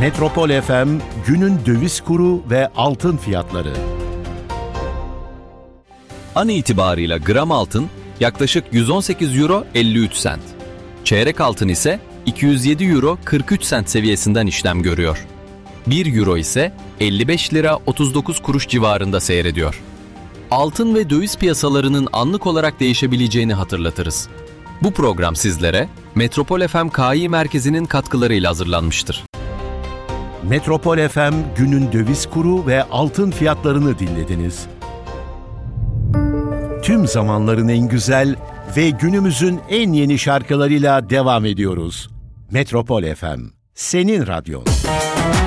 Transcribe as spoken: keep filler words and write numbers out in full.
Metropol F M günün döviz kuru ve altın fiyatları. An itibarıyla gram altın yaklaşık yüz on sekiz euro elli üç sent. Çeyrek altın ise iki yüz yedi euro kırk üç sent seviyesinden işlem görüyor. bir euro ise elli beş lira otuz dokuz kuruş civarında seyrediyor. Altın ve döviz piyasalarının anlık olarak değişebileceğini hatırlatırız. Bu program sizlere Metropol F M K İ Merkezi'nin katkılarıyla hazırlanmıştır. Metropol F M günün döviz kuru ve altın fiyatlarını dinlediniz. Tüm zamanların en güzel ve günümüzün en yeni şarkılarıyla devam ediyoruz. Metropol F M, senin radyon.